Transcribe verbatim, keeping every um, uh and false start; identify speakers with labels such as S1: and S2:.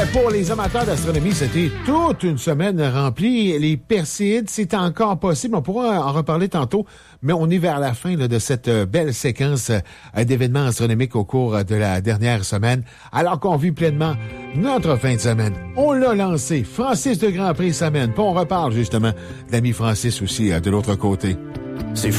S1: Ben, pour les amateurs d'astronomie, c'était toute une semaine remplie. Les Perséides, c'est encore possible. On pourra en reparler tantôt, mais on est vers la fin là, de cette belle séquence euh, d'événements astronomiques au cours de la dernière semaine, alors qu'on vit pleinement notre fin de semaine. On l'a lancé. Francis de Grand Prix semaine. Puis on reparle justement de l'ami Francis aussi euh, de l'autre côté.
S2: C'est